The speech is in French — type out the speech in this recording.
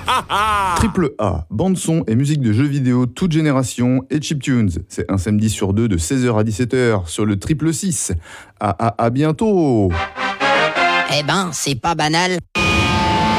Triple A, bande son et musique de jeux vidéo toute génération et chiptunes. C'est un samedi sur deux de 16h à 17h sur le Triple 6. À bientôt. Eh ben, c'est pas banal.